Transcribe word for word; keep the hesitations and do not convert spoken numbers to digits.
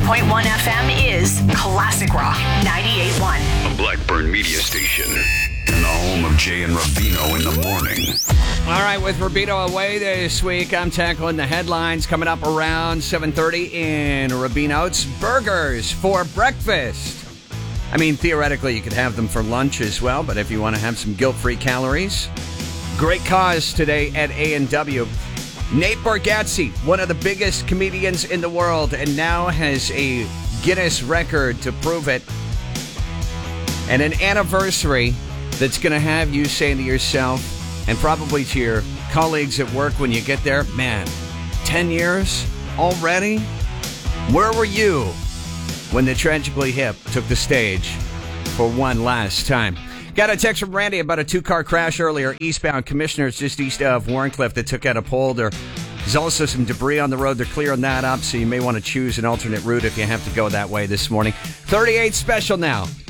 point one F M is Classic Rock ninety-eight point one. A Blackburn media station. And the home of Jay and Rubino in the morning. All right, with Rubino away this week, I'm tackling the headlines coming up around seven thirty in Rubino's. Burgers for breakfast. I mean, theoretically, you could have them for lunch as well, but if you want to have some guilt-free calories, great cause today at A and W. Nate Bargatze, one of the biggest comedians in the world, and now has a Guinness record to prove it. And an anniversary that's going to have you saying to yourself, and probably to your colleagues at work when you get there, man, ten years already? Where were you when the Tragically Hip took the stage for one last time? Got a text from Randy about a two-car crash earlier, eastbound Commissioners, just east of Warncliffe, that took out a pole. There's also some debris on the road. They're clearing that up, so you may want to choose an alternate route if you have to go that way this morning. thirty-eight special now.